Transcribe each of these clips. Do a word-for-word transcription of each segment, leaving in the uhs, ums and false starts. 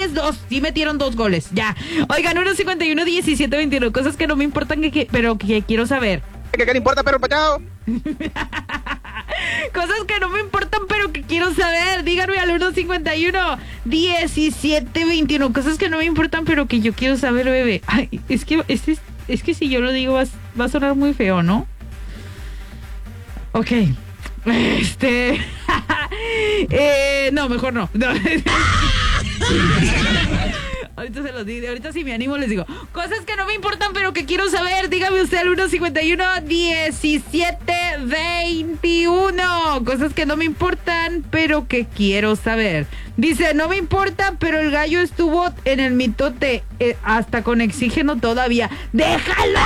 tres dos. Sí metieron dos goles, ya. Oigan, uno cincuenta y uno, diecisiete, veintiuno. Cosas que no me importan, que, que, pero que quiero saber. ¿Qué, qué le importa, perro pachado? Cosas que no me importan, pero que quiero saber. Díganme al uno cincuenta y uno, diecisiete, veintiuno. Cosas que no me importan, pero que yo quiero saber, bebé. Ay, es que, es, es que si yo lo digo va, va a sonar muy feo, ¿no? Ok. Este... eh, no, mejor no. no. Ahorita se los digo, ahorita si me animo les digo. Cosas que no me importan, pero que quiero saber. Dígame usted al uno cincuenta y uno, diecisiete, veintiuno. Cosas que no me importan, pero que quiero saber. Dice, no me importa, pero el gallo estuvo en el mitote eh, hasta con oxígeno todavía. ¡Déjalo!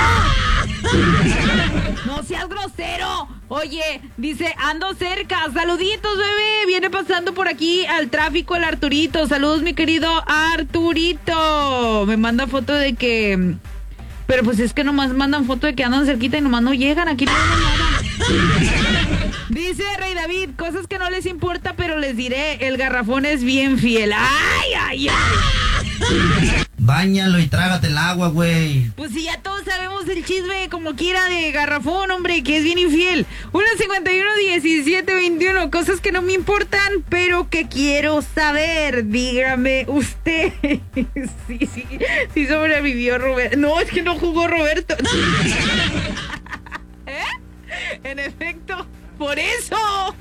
No seas grosero. Oye, dice, ando cerca. Saluditos, bebé. Viene pasando por aquí al tráfico el Arturito. Saludos, mi querido Arturito. Me manda foto de que... Pero pues es que nomás mandan foto de que andan cerquita y nomás no llegan. Aquí no llegan nada. Dice Rey David, cosas que no les importa, pero les diré, el garrafón es bien fiel. ¡Ay, ay, ay! Báñalo y trágate el agua, güey. Pues si ya todos sabemos el chisme como quiera de garrafón, hombre, que es bien infiel. uno cincuenta y uno, diecisiete, veintiuno. Cosas que no me importan, pero que quiero saber. Dígame usted. Sí, sí, sí sobrevivió Roberto. No, es que no jugó Roberto. ¿Eh? En efecto, por eso.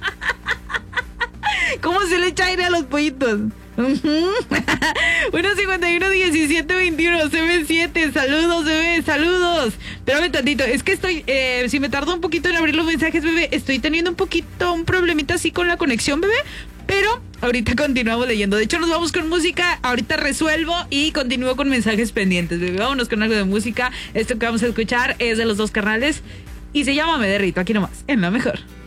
¿Cómo se le echa aire a los pollitos? uno cincuenta y uno, diecisiete, veintiuno, C B siete. Saludos, bebé, saludos. Espérame tantito, es que estoy, eh, si me tardo un poquito en abrir los mensajes, bebé, estoy teniendo un poquito, un problemita así con la conexión, bebé. Pero ahorita continuamos leyendo. De hecho, nos vamos con música. Ahorita resuelvo y continúo con mensajes pendientes, bebé. Vámonos con algo de música. Esto que vamos a escuchar es de Los Dos Carnales y se llama Me Derrito. Aquí nomás, en La Mejor.